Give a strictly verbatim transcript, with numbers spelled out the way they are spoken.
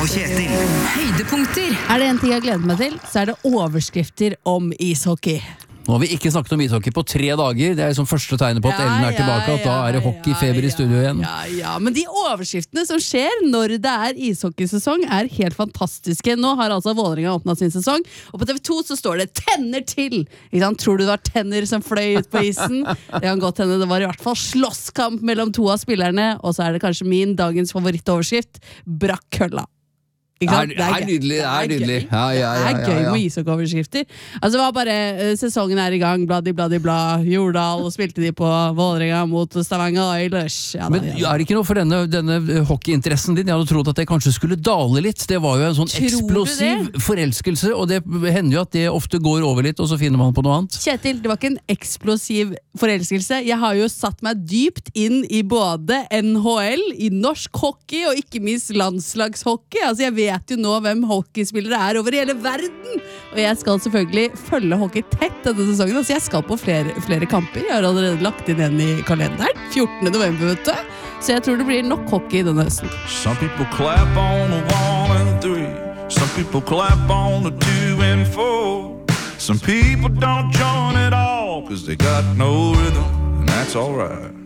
Kjetil. Høydepunkter. Er det en ting jeg gleder meg til, så er det overskrifter om ishockey. Nå har vi ikke snakket om ishockey på tre dager. Det er som første tegnet på at Ellen er tilbake, at da er det hockeyfeber i studio igjen. Ja, ja, men de overskriftene som skjer når det er ishockeysesong er helt fantastiske. Nå har altså Vålerenga åpnet sin sesong, og på T V to så står det tenner til. Ikke sant? Tror du det var tenner som fløy ut på isen? Det kan godt hende det var i hvert fall slåsskamp mellom to av spillerne, og så er det kanskje min dagens favorittoverskrift, brakk kølla. Det er, det er nydelig, det er nydelig. Ja, ja, ja, det er gøy ja, ja. med ishockeyoverskrifter. Altså det var bare, uh, sesongen er i gang, bladi bladi bla, Jordal, og spilte de på Vålerenga mot Stavanger Oilers. Ja, da, Men ja, da. er det ikke noe for denne, denne hockeyinteressen din? Jeg hadde trodd at det kanskje skulle dale litt. Det var jo en sånn Tror eksplosiv forelskelse, og det hender jo at det ofte går over litt, og så finner man på noe annet. Kjetil, det var ikke en eksplosiv forelskelse. Jeg har jo satt meg dypt inn i både N H L, i norsk hockey, og ikke minst landslagshockey. Altså jeg vet vet jo nå hvem hockeyspillere er over hele verden, og jeg skal selvfølgelig følge hockey tett denne sesongen, altså jeg skal på flere, flere kamper. Jeg har allerede lagt inn en i kalenderen, fjortende november, vet du, så jeg tror det blir nok hockey denne høsten. Some people clap on the one and three, some people clap on the two and four, some people don't join at all, cause they got no rhythm, and that's alright.